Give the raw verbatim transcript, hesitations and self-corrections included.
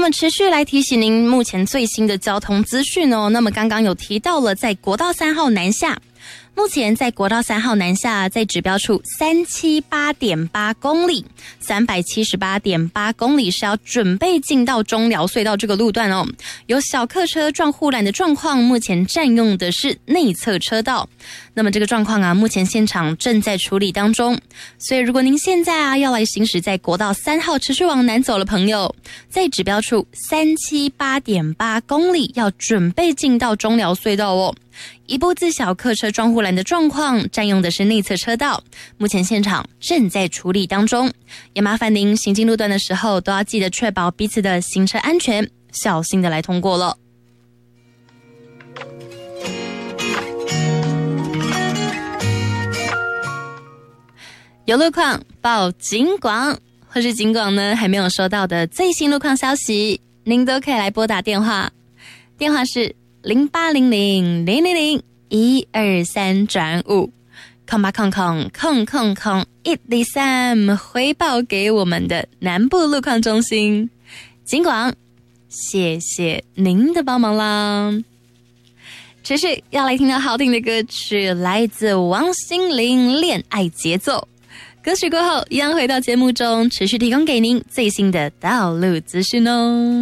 么持续来提醒您目前最新的交通资讯哦。那么刚刚有提到了，在国道三号南下，目前在国道三号南下，在指标处三百七十八点八公里，三百七十八点八公里是要准备进到中寮隧道这个路段哦。有小客车撞护栏的状况，目前占用的是内侧车道。那么这个状况啊，目前现场正在处理当中。所以如果您现在啊要来行驶在国道三号持续往南走的朋友，在指标处三百七十八点八公里要准备进到中寮隧道哦。一部自小客车撞护栏的状况，占用的是内侧车道，目前现场正在处理当中。也麻烦您行进路段的时候，都要记得确保彼此的行车安全，小心的来通过了。有路况报警广，或是警广呢还没有收到的最新路况消息，您都可以来拨打电话，电话是零八零零零零零一二三转五，空八空空空空空一零三，回报给我们的南部路况中心。警广，谢谢您的帮忙啦。持续要来听到好听的歌曲，来自王心凌《恋爱节奏》。歌曲过后，一样回到节目中，持续提供给您最新的道路资讯哦。